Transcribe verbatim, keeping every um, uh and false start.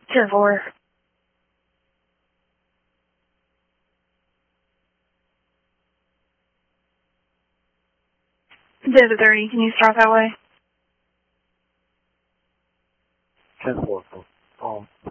ten four. Desert thirty, can you start that way? ten four. Um,